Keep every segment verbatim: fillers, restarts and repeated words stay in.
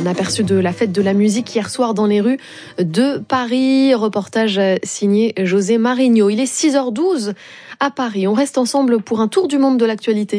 Un aperçu de la fête de la musique hier soir dans les rues de Paris. Reportage signé José Marigno. Il est six heures douze à Paris. On reste ensemble pour un tour du monde de l'actualité.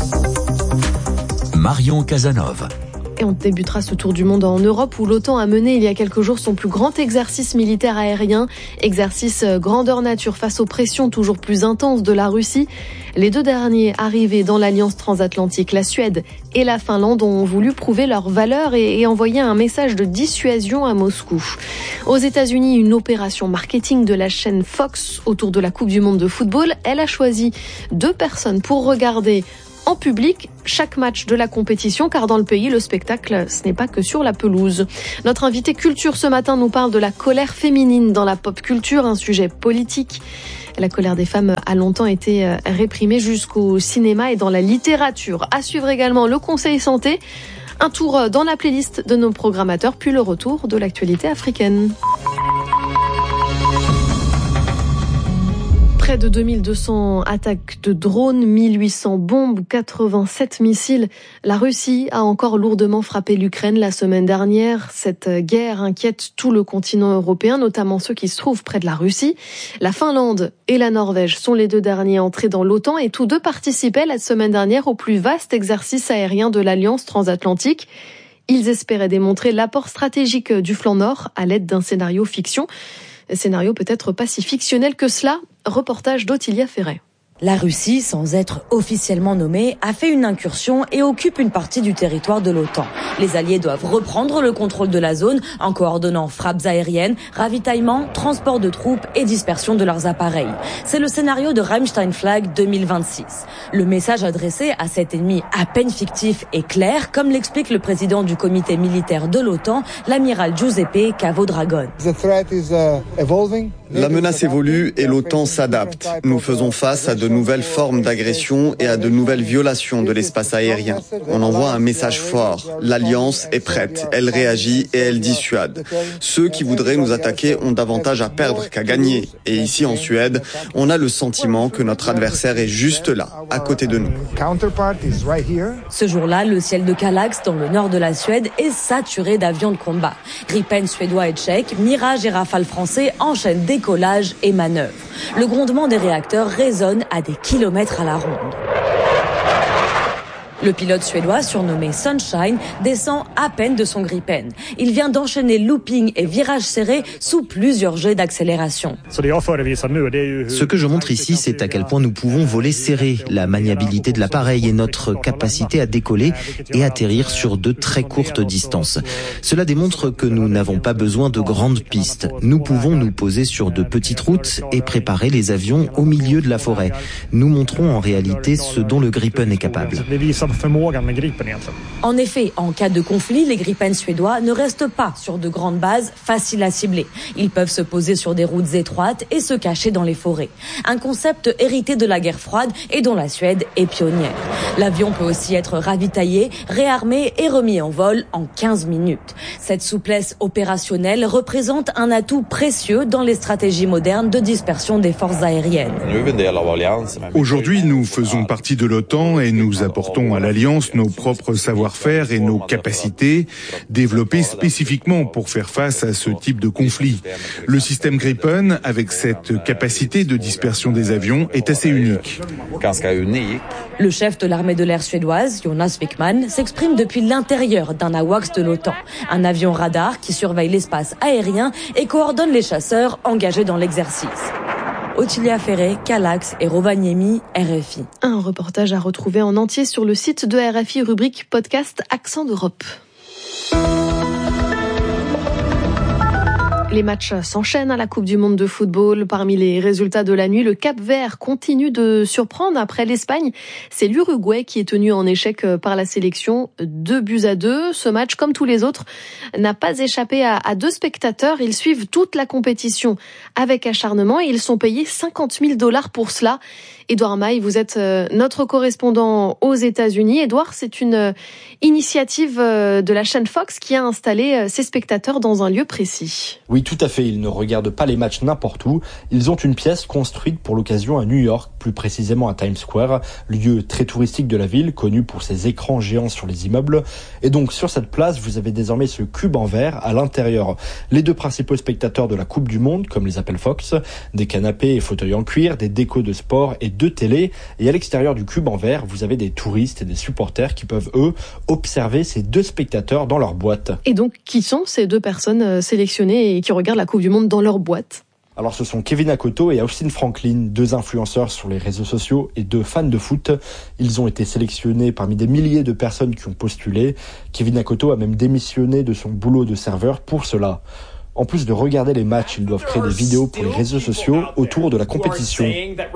Marion Casanova. Et on débutera ce tour du monde en Europe où l'OTAN a mené il y a quelques jours son plus grand exercice militaire aérien. Exercice grandeur nature face aux pressions toujours plus intenses de la Russie. Les deux derniers arrivés dans l'alliance transatlantique, la Suède et la Finlande, ont voulu prouver leur valeur et, et envoyer un message de dissuasion à Moscou. Aux États-Unis, une opération marketing de la chaîne Fox autour de la Coupe du monde de football. Elle a choisi deux personnes pour regarder en public chaque match de la compétition, car dans le pays, le spectacle, ce n'est pas que sur la pelouse. Notre invité culture ce matin nous parle de la colère féminine dans la pop culture, un sujet politique. La colère des femmes a longtemps été réprimée jusqu'au cinéma et dans la littérature. À suivre également le conseil santé, un tour dans la playlist de nos programmateurs, puis le retour de l'actualité africaine. Près de deux mille deux cents attaques de drones, mille huit cents bombes, quatre-vingt-sept missiles. La Russie a encore lourdement frappé l'Ukraine la semaine dernière. Cette guerre inquiète tout le continent européen, notamment ceux qui se trouvent près de la Russie. La Finlande et la Norvège sont les deux derniers entrés dans l'OTAN et tous deux participaient la semaine dernière au plus vaste exercice aérien de l'Alliance transatlantique. Ils espéraient démontrer l'apport stratégique du flanc nord à l'aide d'un scénario fiction. Scénario peut-être pas si fictionnel que cela. Reportage d'Ottilia Ferret. La Russie, sans être officiellement nommée, a fait une incursion et occupe une partie du territoire de l'OTAN. Les alliés doivent reprendre le contrôle de la zone en coordonnant frappes aériennes, ravitaillement, transport de troupes et dispersion de leurs appareils. C'est le scénario de Rammstein Flag deux mille vingt-six. Le message adressé à cet ennemi à peine fictif est clair, comme l'explique le président du comité militaire de l'OTAN, l'amiral Giuseppe Cavo-Dragon. La menace évolue et l'OTAN s'adapte. Nous faisons face à de nouvelles formes d'agression et à de nouvelles violations de l'espace aérien. On envoie un message fort. L'Alliance est prête. Elle réagit et elle dissuade. Ceux qui voudraient nous attaquer ont davantage à perdre qu'à gagner. Et ici en Suède, on a le sentiment que notre adversaire est juste là, à côté de nous. Ce jour-là, le ciel de Kallax, dans le nord de la Suède, est saturé d'avions de combat. Gripen suédois et tchèques, Mirage et Rafale français enchaînent décollage et manœuvres. Le grondement des réacteurs résonne à des kilomètres à la ronde. Le pilote suédois, surnommé Sunshine, descend à peine de son Gripen. Il vient d'enchaîner looping et virages serrés sous plusieurs jets d'accélération. Ce que je montre ici, c'est à quel point nous pouvons voler serré, la maniabilité de l'appareil et notre capacité à décoller et atterrir sur de très courtes distances. Cela démontre que nous n'avons pas besoin de grandes pistes. Nous pouvons nous poser sur de petites routes et préparer les avions au milieu de la forêt. Nous montrons en réalité ce dont le Gripen est capable. En effet, en cas de conflit, les Gripen suédois ne restent pas sur de grandes bases faciles à cibler. Ils peuvent se poser sur des routes étroites et se cacher dans les forêts. Un concept hérité de la guerre froide et dont la Suède est pionnière. L'avion peut aussi être ravitaillé, réarmé et remis en vol en quinze minutes. Cette souplesse opérationnelle représente un atout précieux dans les stratégies modernes de dispersion des forces aériennes. Aujourd'hui, nous faisons partie de l'OTAN et nous apportons à l'Alliance nos propres savoir-faire et nos capacités développées spécifiquement pour faire face à ce type de conflit. Le système Gripen, avec cette capacité de dispersion des avions, est assez unique. Le chef de l'armée de l'air suédoise, Jonas Wickman, s'exprime depuis l'intérieur d'un AWACS de l'OTAN, un avion radar qui surveille l'espace aérien et coordonne les chasseurs engagés dans l'exercice. Ottilia Ferret, Kallax et Rovaniemi, R F I. Un reportage à retrouver en entier sur le site de R F I, rubrique podcast Accent d'Europe. Les matchs s'enchaînent à la Coupe du monde de football. Parmi les résultats de la nuit, le Cap-Vert continue de surprendre. Après l'Espagne, c'est l'Uruguay qui est tenu en échec par la sélection. Deux buts à deux. Ce match, comme tous les autres, n'a pas échappé à, à deux spectateurs. Ils suivent toute la compétition avec acharnement et ils sont payés cinquante mille dollars pour cela. Édouard Maille, vous êtes notre correspondant aux États-Unis. Édouard, c'est une initiative de la chaîne Fox qui a installé ses spectateurs dans un lieu précis. Oui, tout à fait. Ils ne regardent pas les matchs n'importe où. Ils ont une pièce construite pour l'occasion à New York, plus précisément à Times Square, lieu très touristique de la ville, connu pour ses écrans géants sur les immeubles. Et donc, sur cette place, vous avez désormais ce cube en verre à l'intérieur. Les deux principaux spectateurs de la Coupe du Monde, comme les appelle Fox, des canapés et fauteuils en cuir, des décos de sport et deux télés. Et à l'extérieur du cube en verre, vous avez des touristes et des supporters qui peuvent, eux, observer ces deux spectateurs dans leur boîte. Et donc, qui sont ces deux personnes sélectionnées et qui regardent la Coupe du Monde dans leur boîte ? Alors ce sont Kevin Akoto et Austin Franklin, deux influenceurs sur les réseaux sociaux et deux fans de foot. Ils ont été sélectionnés parmi des milliers de personnes qui ont postulé. Kevin Akoto a même démissionné de son boulot de serveur pour cela. En plus de regarder les matchs, ils doivent créer des vidéos pour les réseaux sociaux autour de la compétition.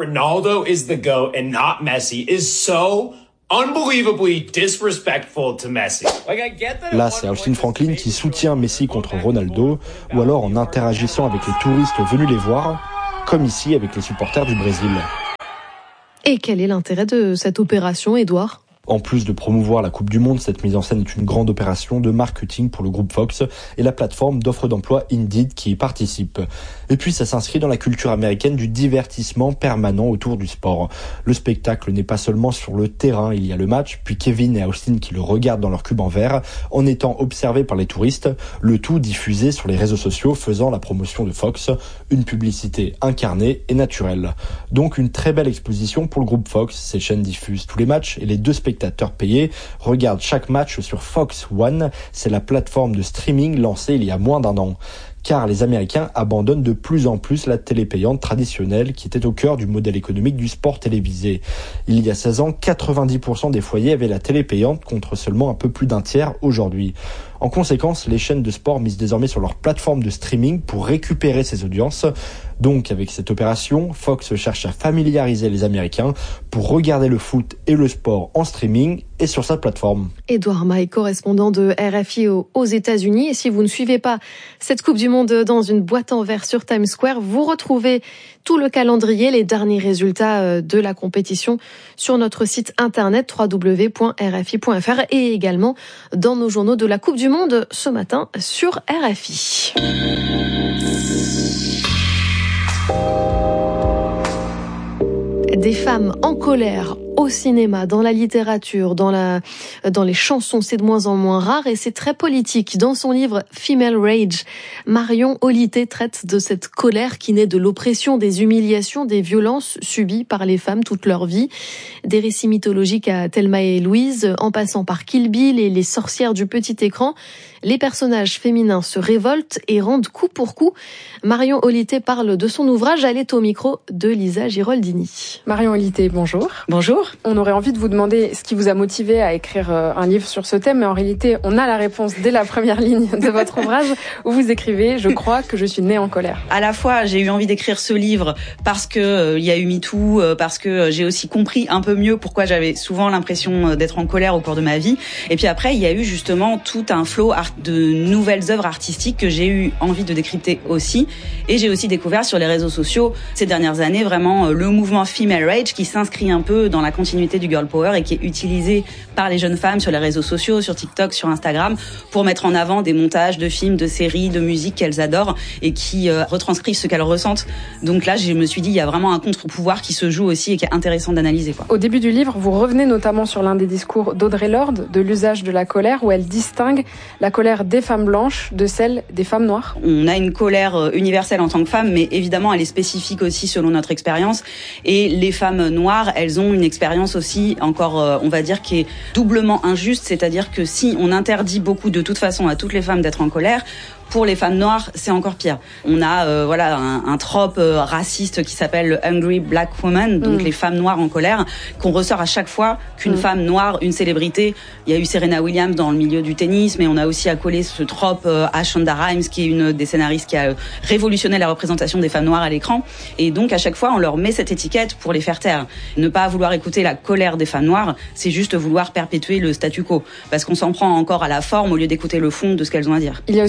Unbelievably disrespectful to Messi. Là, c'est Austin Franklin qui soutient Messi contre Ronaldo, ou alors en interagissant avec les touristes venus les voir, comme ici avec les supporters du Brésil. Et quel est l'intérêt de cette opération, Édouard ? En plus de promouvoir la Coupe du Monde, cette mise en scène est une grande opération de marketing pour le groupe Fox et la plateforme d'offres d'emploi Indeed qui y participe. Et puis ça s'inscrit dans la culture américaine du divertissement permanent autour du sport. Le spectacle n'est pas seulement sur le terrain, il y a le match, puis Kevin et Austin qui le regardent dans leur cube en verre en étant observés par les touristes, le tout diffusé sur les réseaux sociaux faisant la promotion de Fox, une publicité incarnée et naturelle. Donc une très belle exposition pour le groupe Fox, ces chaînes diffusent tous les matchs et les deux spectacles spectateurs payés regardent chaque match sur Fox One, c'est la plateforme de streaming lancée il y a moins d'un an. Car les Américains abandonnent de plus en plus la télé payante traditionnelle qui était au cœur du modèle économique du sport télévisé. Il y a seize ans, quatre-vingt-dix pour cent des foyers avaient la télé payante contre seulement un peu plus d'un tiers aujourd'hui. En conséquence, les chaînes de sport misent désormais sur leur plateforme de streaming pour récupérer ces audiences. Donc, avec cette opération, Fox cherche à familiariser les Américains pour regarder le foot et le sport en streaming et sur sa plateforme. Édouard Maille, correspondant de R F I aux États-Unis. Et si vous ne suivez pas cette Coupe du Monde dans une boîte en verre sur Times Square, vous retrouvez tout le calendrier, les derniers résultats de la compétition sur notre site internet w w w point r f i point f r et également dans nos journaux de la Coupe du Monde ce matin sur R F I. Des femmes en colère au cinéma, dans la littérature, dans la, dans les chansons, c'est de moins en moins rare et c'est très politique. Dans son livre Female Rage, Marion Olité traite de cette colère qui naît de l'oppression, des humiliations, des violences subies par les femmes toute leur vie. Des récits mythologiques à Thelma et Louise, en passant par Kill Bill et les sorcières du petit écran. Les personnages féminins se révoltent et rendent coup pour coup. Marion Olité parle de son ouvrage. Elle est au micro de Lisa Giroldini. Marion Olité, bonjour. Bonjour. On aurait envie de vous demander ce qui vous a motivé à écrire un livre sur ce thème, mais en réalité, on a la réponse dès la première ligne de votre ouvrage où vous écrivez « Je crois que je suis née en colère ». À la fois, j'ai eu envie d'écrire ce livre parce que euh, il y a eu MeToo, euh, parce que euh, j'ai aussi compris un peu mieux pourquoi j'avais souvent l'impression d'être en colère au cours de ma vie. Et puis après, il y a eu justement tout un flot art- de nouvelles œuvres artistiques que j'ai eu envie de décrypter aussi. Et j'ai aussi découvert sur les réseaux sociaux ces dernières années vraiment euh, le mouvement Female Rage qui s'inscrit un peu dans la continuité du girl power et qui est utilisé par les jeunes femmes sur les réseaux sociaux, sur TikTok, sur Instagram, pour mettre en avant des montages de films, de séries, de musique qu'elles adorent et qui euh, retranscrivent ce qu'elles ressentent. Donc là, je me suis dit, il y a vraiment un contre-pouvoir qui se joue aussi et qui est intéressant d'analyser, quoi. Au début du livre, vous revenez notamment sur l'un des discours d'Audre Lorde, de l'usage de la colère, où elle distingue la colère des femmes blanches de celle des femmes noires. On a une colère universelle en tant que femme, mais évidemment, elle est spécifique aussi selon notre expérience. Et les femmes noires, elles ont une expérience aussi encore, euh, on va dire, qui est doublement injuste, c'est-à-dire que si on interdit beaucoup de toute façon à toutes les femmes d'être en colère, pour les femmes noires, c'est encore pire. On a euh, voilà un, un trope euh, raciste qui s'appelle le Hungry Black Woman, donc mmh. les femmes noires en colère, qu'on ressort à chaque fois qu'une mmh. femme noire, une célébrité. Il y a eu Serena Williams dans le milieu du tennis, mais on a aussi accolé ce trope euh, à Shonda Rhimes, qui est une des scénaristes qui a euh, révolutionné la représentation des femmes noires à l'écran. Et donc à chaque fois, on leur met cette étiquette pour les faire taire. Ne pas vouloir écouter la colère des femmes noires, c'est juste vouloir perpétuer le statu quo, parce qu'on s'en prend encore à la forme au lieu d'écouter le fond de ce qu'elles ont à dire. Il y a aussi le personnage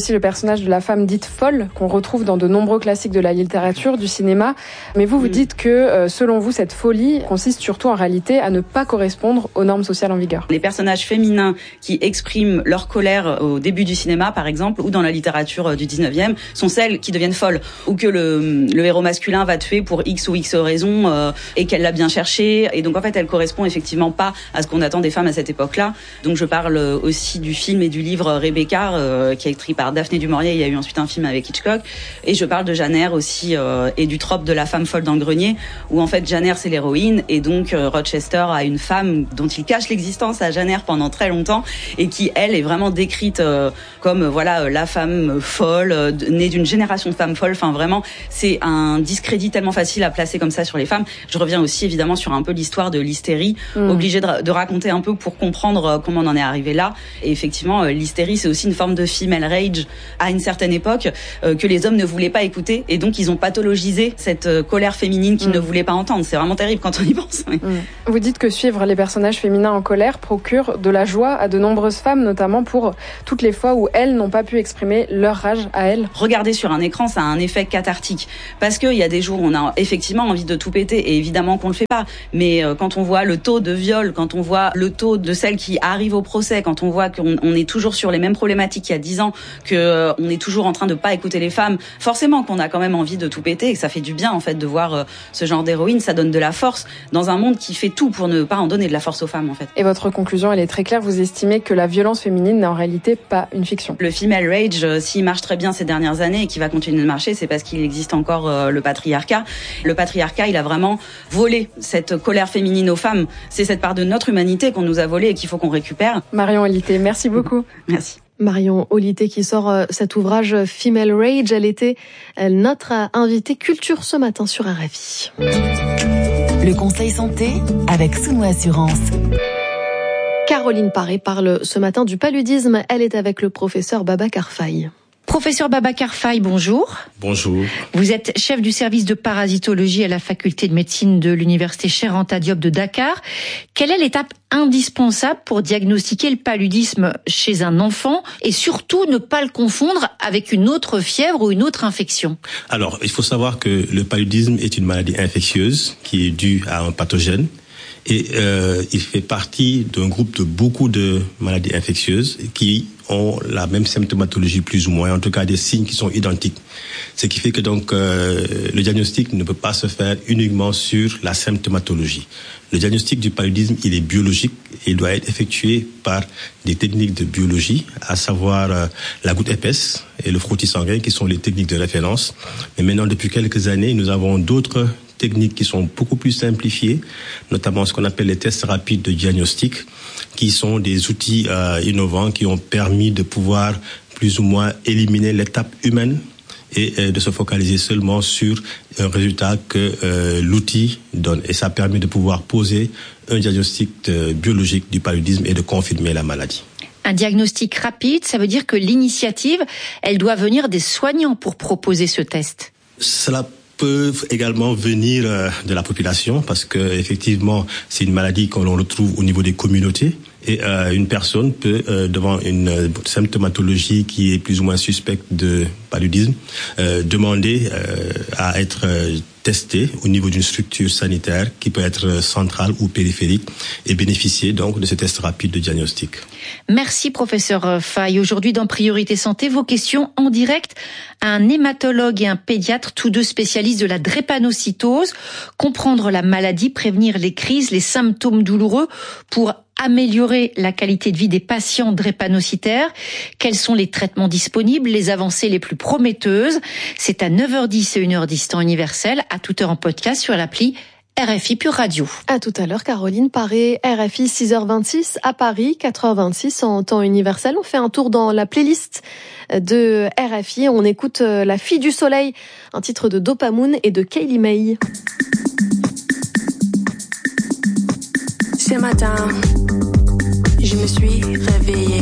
personnage de la femme dite folle qu'on retrouve dans de nombreux classiques de la littérature, du cinéma. Mais vous, vous dites que, euh, selon vous, cette folie consiste surtout en réalité à ne pas correspondre aux normes sociales en vigueur. Les personnages féminins qui expriment leur colère au début du cinéma, par exemple, ou dans la littérature du dix-neuvième, sont celles qui deviennent folles, ou que le, le héros masculin va tuer pour X ou X raisons, euh, et qu'elle l'a bien cherché. Et donc, en fait, elle correspond effectivement pas à ce qu'on attend des femmes à cette époque-là. Donc, je parle aussi du film et du livre Rebecca, euh, qui est écrit par Daphné du Maurier. Il y a eu ensuite un film avec Hitchcock. Et je parle de Jane Eyre aussi, euh, et du trope de la femme folle dans le grenier, où en fait Jane Eyre c'est l'héroïne, et donc euh, Rochester a une femme dont il cache l'existence à Jane Eyre pendant très longtemps, et qui elle est vraiment décrite euh, comme euh, voilà euh, la femme folle, euh, née d'une génération de femmes folles. Enfin vraiment, c'est un discrédit tellement facile à placer comme ça sur les femmes. Je reviens aussi évidemment sur un peu l'histoire de l'hystérie, mmh. obligée de, de raconter un peu pour comprendre euh, comment on en est arrivé là. Et effectivement, euh, l'hystérie c'est aussi une forme de female rage à une certaine époque euh, que les hommes ne voulaient pas écouter, et donc ils ont pathologisé cette euh, colère féminine qu'ils mmh. ne voulaient pas entendre. C'est vraiment terrible quand on y pense. Oui. Mmh. Vous dites que suivre les personnages féminins en colère procure de la joie à de nombreuses femmes, notamment pour toutes les fois où elles n'ont pas pu exprimer leur rage à elles. Regarder sur un écran, ça a un effet cathartique, parce qu'il y a des jours où on a effectivement envie de tout péter, et évidemment qu'on le fait pas. Mais euh, quand on voit le taux de viol, quand on voit le taux de celles qui arrivent au procès, quand on voit qu'on on est toujours sur les mêmes problématiques qu'il y a dix ans, que euh, on est toujours en train de pas écouter les femmes, forcément qu'on a quand même envie de tout péter, et que ça fait du bien en fait de voir euh, ce genre d'héroïne. Ça donne de la force dans un monde qui fait tout pour ne pas en donner de la force aux femmes en fait. Et votre conclusion, elle est très claire, vous estimez que la violence féminine n'est en réalité pas une fiction. Le female rage, euh, s'il marche très bien ces dernières années et qui va continuer de marcher, c'est parce qu'il existe encore euh, le patriarcat. Le patriarcat, il a vraiment volé cette colère féminine aux femmes. C'est cette part de notre humanité qu'on nous a volée et qu'il faut qu'on récupère. Marion Olité, merci beaucoup. Merci. Marion Olité qui sort euh, cet ouvrage Female Rage. Elle était euh, notre invitée culture ce matin sur R F I. Le conseil santé avec Souno Assurance. Caroline Paré parle ce matin du paludisme. Elle est avec le professeur Babacar Faye. Professeur Babacar Faye, bonjour. Bonjour. Vous êtes chef du service de parasitologie à la faculté de médecine de l'université Cheikh Anta Diop de Dakar. Quelle est l'étape indispensable pour diagnostiquer le paludisme chez un enfant et surtout ne pas le confondre avec une autre fièvre ou une autre infection? Alors, il faut savoir que le paludisme est une maladie infectieuse qui est due à un pathogène. Et euh, il fait partie d'un groupe de beaucoup de maladies infectieuses qui ont la même symptomatologie plus ou moins, en tout cas des signes qui sont identiques. Ce qui fait que donc euh, le diagnostic ne peut pas se faire uniquement sur la symptomatologie. Le diagnostic du paludisme, il est biologique et il doit être effectué par des techniques de biologie, à savoir euh, la goutte épaisse et le frottis sanguin qui sont les techniques de référence. Mais maintenant, depuis quelques années, nous avons d'autres techniques qui sont beaucoup plus simplifiées, notamment ce qu'on appelle les tests rapides de diagnostic, qui sont des outils euh, innovants qui ont permis de pouvoir plus ou moins éliminer l'étape humaine et euh, de se focaliser seulement sur un résultat que euh, l'outil donne. Et ça permet de pouvoir poser un diagnostic euh, biologique du paludisme et de confirmer la maladie. Un diagnostic rapide, ça veut dire que l'initiative, elle doit venir des soignants pour proposer ce test. Cela peuvent également venir de la population parce que effectivement c'est une maladie que l'on retrouve au niveau des communautés et euh, une personne peut euh, devant une euh, symptomatologie qui est plus ou moins suspecte de paludisme euh, demander euh, à être euh, testé au niveau d'une structure sanitaire qui peut être centrale ou périphérique et bénéficier donc de ce test rapide de diagnostic. Merci professeur Faye. Aujourd'hui dans Priorité Santé, vos questions en direct à un hématologue et un pédiatre, tous deux spécialistes de la drépanocytose. Comprendre la maladie, prévenir les crises, les symptômes douloureux pour améliorer la qualité de vie des patients drépanocytaires. Quels sont les traitements disponibles, les avancées les plus prometteuses? C'est à neuf heures dix et une heure dix temps universel, à toute heure en podcast sur l'appli R F I Pure Radio. À tout à l'heure, Caroline Paré, R F I six heures vingt-six à Paris, quatre heures vingt-six en temps universel. On fait un tour dans la playlist de R F I. On écoute La Fille du Soleil, un titre de Dopamoon et de Kaylee May. Ce matin, je me suis réveillée